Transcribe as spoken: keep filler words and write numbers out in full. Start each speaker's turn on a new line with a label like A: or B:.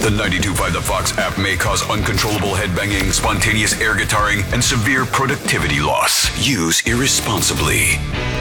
A: The ninety-two point five The Fox app may cause uncontrollable headbanging, spontaneous air guitaring, and severe productivity loss. Use irresponsibly.